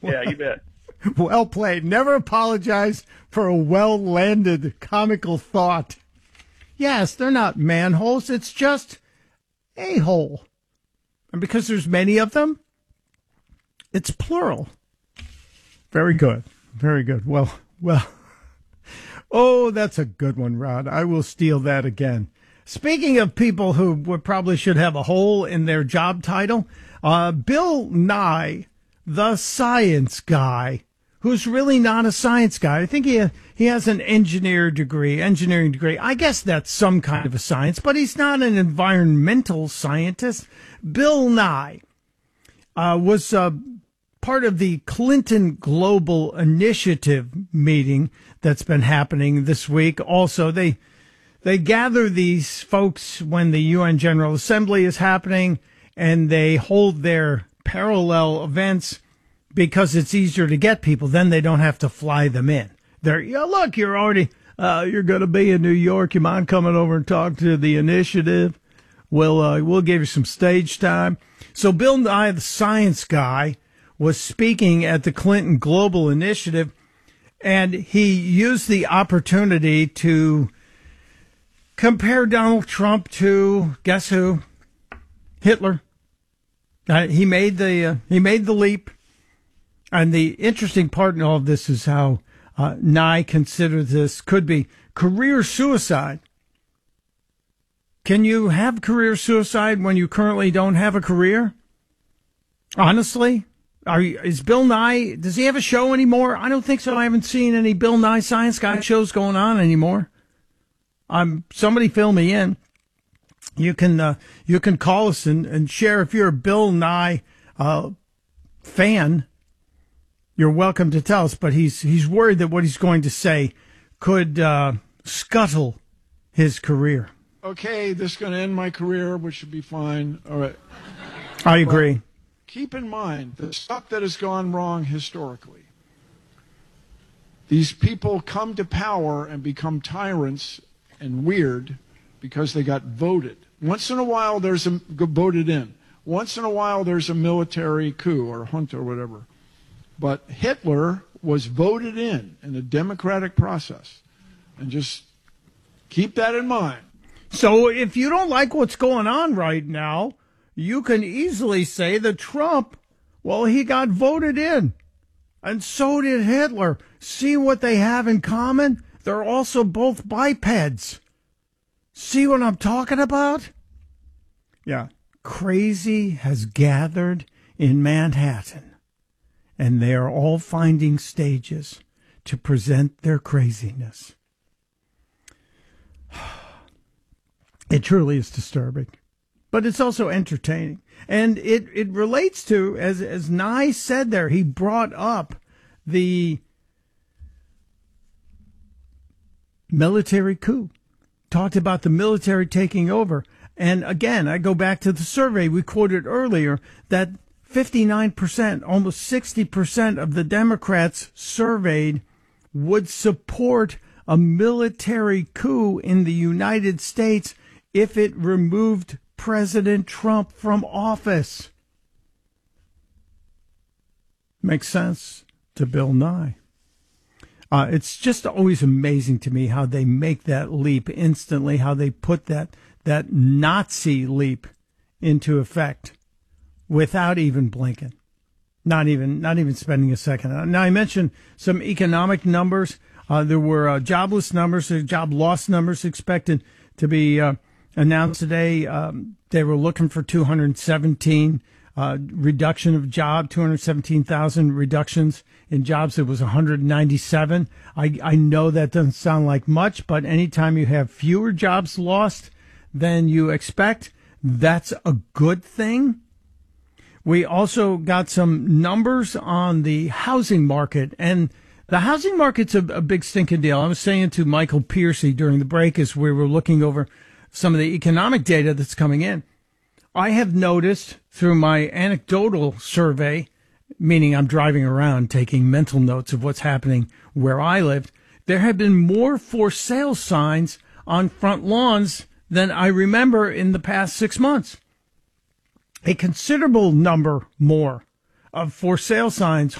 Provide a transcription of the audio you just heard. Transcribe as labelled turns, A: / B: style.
A: Yeah, you bet.
B: Well played. Never apologize for a well-landed comical thought. Yes, they're not manholes. It's just a hole. And because there's many of them, it's plural. Very good. Very good. Well. Oh, that's a good one, Rod. I will steal that again. Speaking of people who probably should have a hole in their job title, Bill Nye, the science guy, who's really not a science guy. I think he has an engineering degree. I guess that's some kind of a science, but he's not an environmental scientist. Bill Nye was part of the Clinton Global Initiative meeting that's been happening this week. Also, they gather these folks when the UN General Assembly is happening, and they hold their parallel events because it's easier to get people. Then they don't have to fly them in. Look, you're already, you're going to be in New York. You mind coming over and talk to the initiative? We'll give you some stage time. So Bill Nye, the science guy, was speaking at the Clinton Global Initiative, and he used the opportunity to compare Donald Trump to, guess who? Hitler. He made the leap. And the interesting part in all of this is how Nye considers this could be career suicide. Can you have career suicide when you currently don't have a career? Honestly? Is Bill Nye, does he have a show anymore? I don't think so. I haven't seen any Bill Nye Science Guy shows going on anymore. Somebody fill me in. You can call us and share if you're a Bill Nye fan. You're welcome to tell us, but he's worried that what he's going to say could scuttle his career.
C: Okay, this is going to end my career, which should be fine. All right.
B: I agree.
C: But keep in mind the stuff that has gone wrong historically. These people come to power and become tyrants and weird because they got voted. Once in a while, there's voted in. Once in a while, there's a military coup or junta or whatever. But Hitler was voted in a democratic process. And just keep that in mind.
B: So if you don't like what's going on right now, you can easily say that Trump, well, he got voted in. And so did Hitler. See what they have in common? They're also both bipeds. See what I'm talking about? Yeah. Crazy has gathered in Manhattan, and they are all finding stages to present their craziness. It truly is disturbing, but it's also entertaining. And it relates to, as Nye said there, he brought up the military coup, talked about the military taking over. And again, I go back to the survey we quoted earlier that 59%, almost 60% of the Democrats surveyed would support a military coup in the United States if it removed President Trump from office. Makes sense to Bill Nye. It's just always amazing to me how they make that leap instantly, how they put that Nazi leap into effect without even blinking, not even spending a second. Now, I mentioned some economic numbers. There were jobless numbers, job loss numbers expected to be announced today. They were looking for 217 reduction of job, 217,000 reductions in jobs. It was 197. I know that doesn't sound like much, but anytime you have fewer jobs lost than you expect, that's a good thing. We also got some numbers on the housing market, and the housing market's a big stinking deal. I was saying to Michael Piercy during the break as we were looking over some of the economic data that's coming in. I have noticed through my anecdotal survey, meaning I'm driving around taking mental notes of what's happening where I lived, there have been more for sale signs on front lawns than I remember in the past 6 months. A considerable number more of for sale signs,